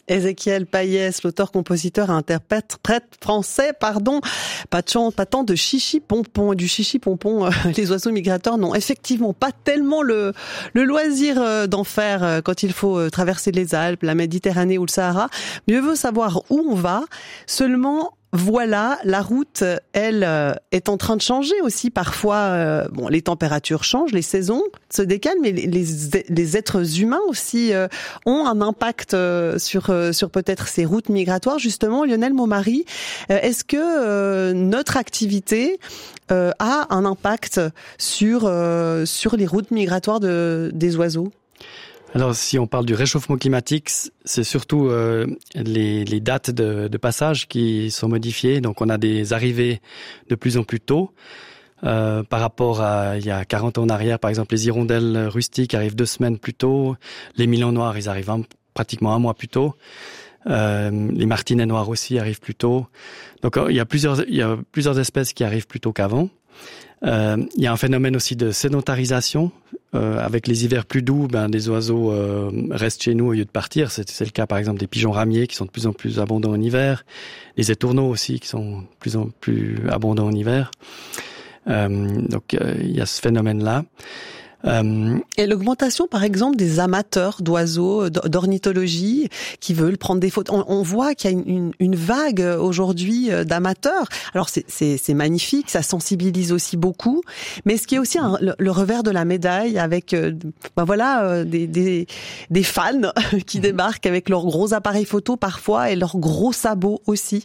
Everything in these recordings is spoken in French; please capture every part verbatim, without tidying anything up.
Ézéchiel Payès, l'auteur, compositeur et interprète français, pardon, pas de chant, pas tant de chichi pompon, du chichi pompon. Euh, les oiseaux migrateurs n'ont effectivement pas tellement le, le loisir euh, d'en faire euh, quand il faut euh, traverser les Alpes, la Méditerranée ou le Sahara. Mieux vaut savoir où on va. Seulement, voilà, la route, elle, euh, est en train de changer aussi. Parfois, euh, bon, les températures changent, les saisons se décalent, mais les, les, les êtres humains aussi euh, ont un impact euh, sur euh, sur peut-être ces routes migratoires. Justement, Lionel Maumary, euh, est-ce que euh, notre activité euh, a un impact sur euh, sur les routes migratoires de, des oiseaux ? Alors, si on parle du réchauffement climatique, c'est surtout euh, les, les dates de, de passage qui sont modifiées. Donc, on a des arrivées de plus en plus tôt. Euh, par rapport à il y a quarante ans en arrière, par exemple, les hirondelles rustiques arrivent deux semaines plus tôt. Les milans noirs, ils arrivent un, pratiquement un mois plus tôt. Euh, les martinets noirs aussi arrivent plus tôt. Donc, il y a plusieurs, il y a plusieurs espèces qui arrivent plus tôt qu'avant. Euh, il y a un phénomène aussi de sédentarisation. Euh, avec les hivers plus doux, ben, des oiseaux euh, restent chez nous au lieu de partir. C'est, c'est le cas, par exemple, des pigeons ramiers qui sont de plus en plus abondants en hiver. Les étourneaux aussi qui sont de plus en plus abondants en hiver. Euh, donc, euh, il y a ce phénomène-là. Euh... Et l'augmentation, par exemple, des amateurs d'oiseaux, d'ornithologie, qui veulent prendre des photos. On, on voit qu'il y a une, une vague aujourd'hui d'amateurs. Alors c'est, c'est, c'est magnifique, ça sensibilise aussi beaucoup. Mais est-ce qu'il y a aussi un, le, le revers de la médaille avec, euh, ben voilà, euh, des, des, des fans qui débarquent avec leurs gros appareils photo parfois et leurs gros sabots aussi?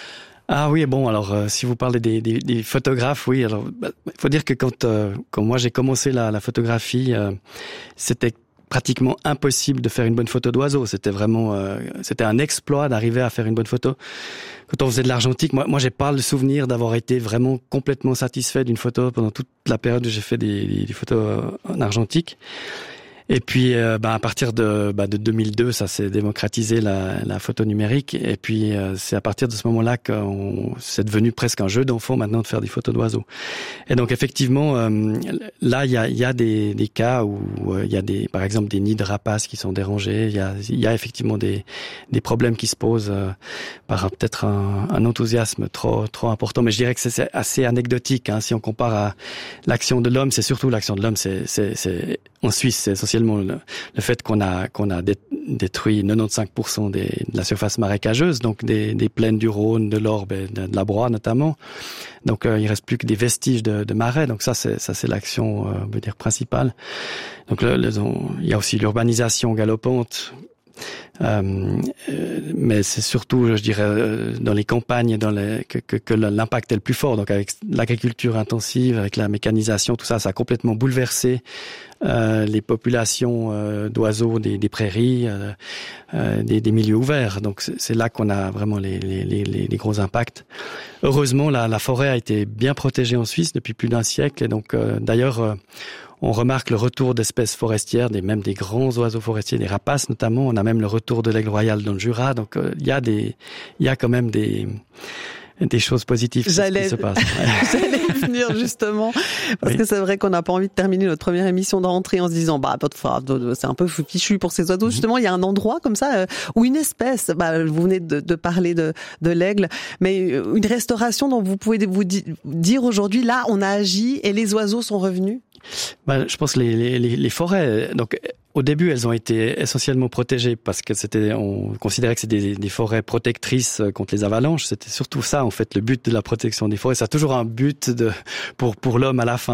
Ah oui, bon, alors euh, si vous parlez des, des, des photographes, oui, alors il bah, faut dire que quand, euh, quand moi j'ai commencé la, la photographie, euh, c'était pratiquement impossible de faire une bonne photo d'oiseau. C'était vraiment, euh, c'était un exploit d'arriver à faire une bonne photo. Quand on faisait de l'argentique, moi, moi j'ai pas le souvenir d'avoir été vraiment complètement satisfait d'une photo pendant toute la période où j'ai fait des, des, des photos en argentique. Et puis, euh, bah, à partir de, bah, de deux mille deux, ça s'est démocratisé la, la photo numérique. Et puis, euh, c'est à partir de ce moment-là que c'est devenu presque un jeu d'enfant maintenant de faire des photos d'oiseaux. Et donc, effectivement, euh, là, il y a, y a des, des cas où il euh, y a des, par exemple, des nids de rapaces qui sont dérangés. Il y a, il y a effectivement des, des problèmes qui se posent euh, par peut-être un, un enthousiasme trop, trop important. Mais je dirais que c'est assez anecdotique. Hein, si on compare à l'action de l'homme, c'est surtout l'action de l'homme. C'est, c'est, c'est en Suisse, c'est essentiellement le, le fait qu'on a qu'on a détruit quatre-vingt-quinze pour cent des, de la surface marécageuse, donc des, des plaines du Rhône, de l'Orbe et de, de la Broye notamment. Donc euh, il reste plus que des vestiges de, de marais. Donc ça c'est ça c'est l'action, euh, on peut dire principale. Donc le, le, on, il y a aussi l'urbanisation galopante. Euh, mais c'est surtout, je dirais, dans les campagnes dans les, que, que, que l'impact est le plus fort. Donc avec l'agriculture intensive, avec la mécanisation, tout ça, ça a complètement bouleversé euh, les populations euh, d'oiseaux des, des prairies, euh, euh, des, des milieux ouverts. Donc c'est, c'est là qu'on a vraiment les, les, les, les gros impacts. Heureusement, la, la forêt a été bien protégée en Suisse depuis plus d'un siècle. Et donc, euh, d'ailleurs, euh, on remarque le retour d'espèces forestières, des, même des grands oiseaux forestiers, des rapaces notamment. On a même le retour de l'aigle royal dans le Jura. Donc, il euh, y a des, il y a quand même des, des choses positives J'allais, qui se passent. J'allais venir justement, parce oui. que c'est vrai qu'on n'a pas envie de terminer notre première émission de rentrée en se disant, bah, c'est un peu fichu pour ces oiseaux. Mm-hmm. Justement, il y a un endroit comme ça, où une espèce, bah, vous venez de, de parler de, de l'aigle, mais une restauration dont vous pouvez vous dire aujourd'hui, là, on a agi et les oiseaux sont revenus. Ben, je pense que les, les, les forêts, donc au début, elles ont été essentiellement protégées parce que c'était, on considérait que c'était des, des forêts protectrices contre les avalanches. C'était surtout ça, en fait, le but de la protection des forêts. Ça a toujours un but de, pour, pour l'homme à la fin.